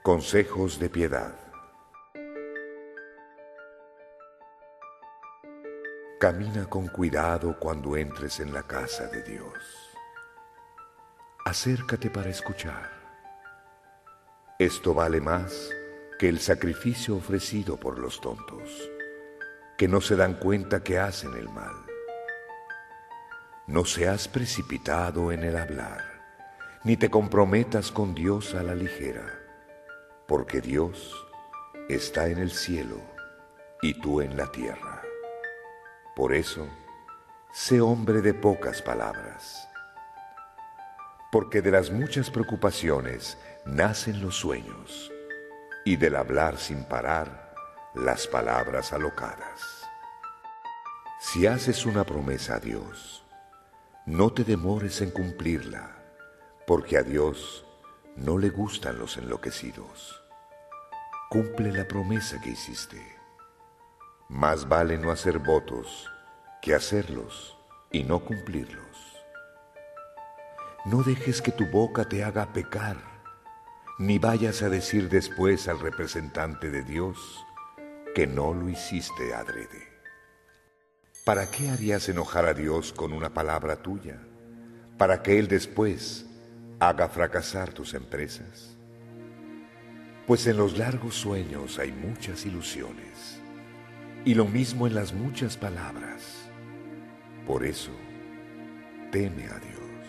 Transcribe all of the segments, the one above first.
Consejos de piedad. Camina con cuidado cuando entres en la casa de Dios. Acércate para escuchar. Esto vale más que el sacrificio ofrecido por los tontos, que no se dan cuenta que hacen el mal. No seas precipitado en el hablar, ni te comprometas con Dios a la ligera, porque Dios está en el cielo y tú en la tierra. Por eso, sé hombre de pocas palabras, porque de las muchas preocupaciones nacen los sueños, y del hablar sin parar, las palabras alocadas. Si haces una promesa a Dios, no te demores en cumplirla, porque a Dios no le gustan los enloquecidos. Cumple la promesa que hiciste. Más vale no hacer votos que hacerlos y no cumplirlos. No dejes que tu boca te haga pecar, ni vayas a decir después al representante de Dios que no lo hiciste adrede. ¿Para qué harías enojar a Dios con una palabra tuya? ¿Para que Él después haga fracasar tus empresas? Pues en los largos sueños hay muchas ilusiones, y lo mismo en las muchas palabras. Por eso, teme a Dios.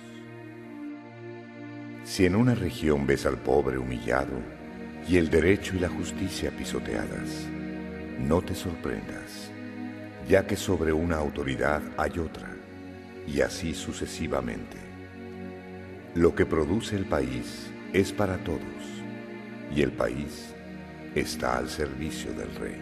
Si en una región ves al pobre humillado y el derecho y la justicia pisoteadas, no te sorprendas, ya que sobre una autoridad hay otra, y así sucesivamente. Lo que produce el país es para todos, y el país está al servicio del rey.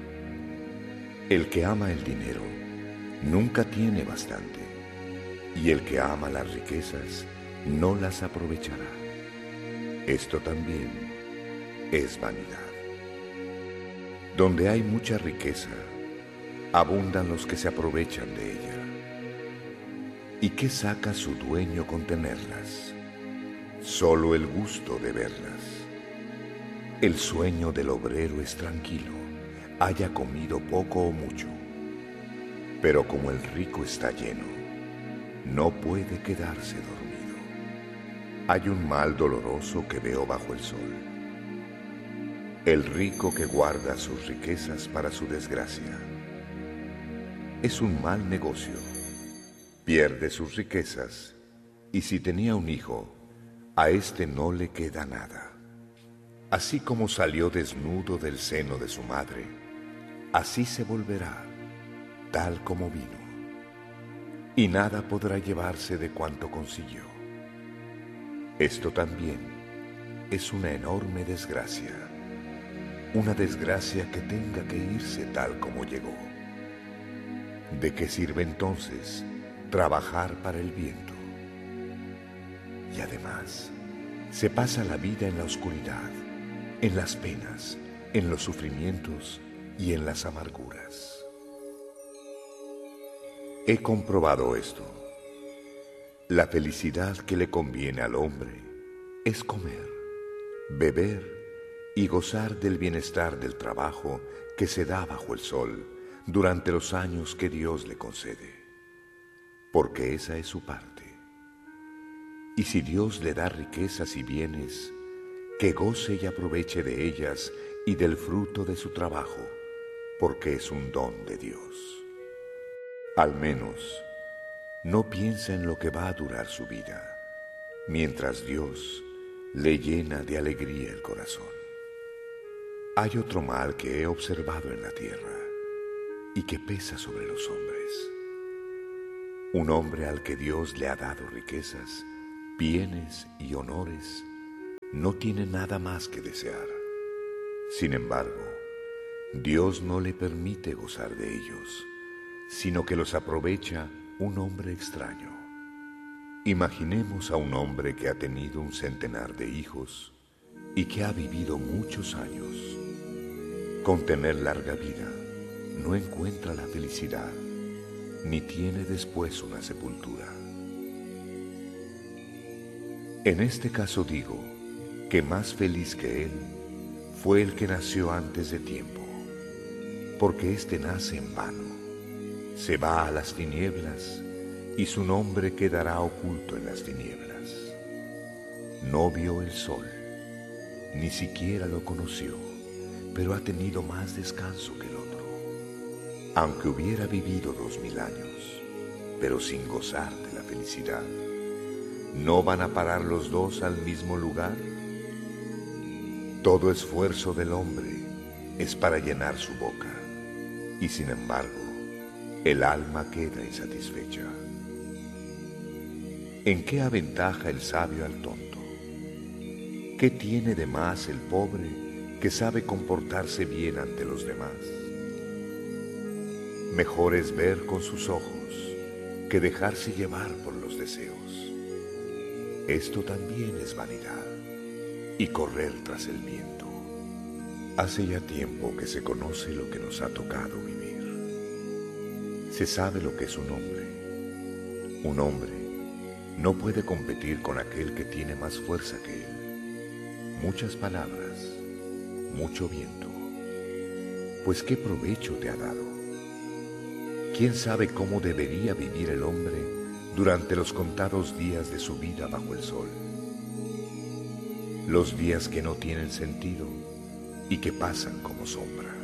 El que ama el dinero nunca tiene bastante, y el que ama las riquezas no las aprovechará. Esto también es vanidad. Donde hay mucha riqueza, abundan los que se aprovechan de ella. ¿Y qué saca su dueño con tenerlas? Solo el gusto de verlas. El sueño del obrero es tranquilo, haya comido poco o mucho. Pero como el rico está lleno, no puede quedarse dormido. Hay un mal doloroso que veo bajo el sol. El rico que guarda sus riquezas para su desgracia. Es un mal negocio. Pierde sus riquezas, y si tenía un hijo, a éste no le queda nada. Así como salió desnudo del seno de su madre, así se volverá, tal como vino. Y nada podrá llevarse de cuanto consiguió. Esto también es una enorme desgracia, una desgracia que tenga que irse tal como llegó. ¿De qué sirve entonces trabajar para el viento? Y además, se pasa la vida en la oscuridad, en las penas, en los sufrimientos y en las amarguras. He comprobado esto. La felicidad que le conviene al hombre es comer, beber y gozar del bienestar del trabajo que se da bajo el sol durante los años que Dios le concede, porque esa es su parte. Y si Dios le da riquezas y bienes, que goce y aproveche de ellas y del fruto de su trabajo, porque es un don de Dios. Al menos, no piensa en lo que va a durar su vida, mientras Dios le llena de alegría el corazón. Hay otro mal que he observado en la tierra y que pesa sobre los hombres. Un hombre al que Dios le ha dado riquezas, bienes y honores, no tiene nada más que desear. Sin embargo, Dios no le permite gozar de ellos, sino que los aprovecha un hombre extraño. Imaginemos a un hombre que ha tenido un centenar de hijos y que ha vivido muchos años. Con tener larga vida, no encuentra la felicidad, ni tiene después una sepultura. En este caso digo que más feliz que él fue el que nació antes de tiempo, porque éste nace en vano. Se va a las tinieblas y su nombre quedará oculto en las tinieblas. No vio el sol, ni siquiera lo conoció, pero ha tenido más descanso que el otro. Aunque hubiera vivido 2000 años, pero sin gozar de la felicidad, ¿no van a parar los dos al mismo lugar? Todo esfuerzo del hombre es para llenar su boca, y sin embargo, el alma queda insatisfecha. ¿En qué aventaja el sabio al tonto? ¿Qué tiene de más el pobre que sabe comportarse bien ante los demás? Mejor es ver con sus ojos que dejarse llevar por los deseos. Esto también es vanidad y correr tras el viento. Hace ya tiempo que se conoce lo que nos ha tocado vivir. Se sabe lo que es un hombre. Un hombre no puede competir con aquel que tiene más fuerza que él. Muchas palabras, mucho viento. Pues ¿qué provecho te ha dado? ¿Quién sabe cómo debería vivir el hombre durante los contados días de su vida bajo el sol? Los días que no tienen sentido y que pasan como sombra.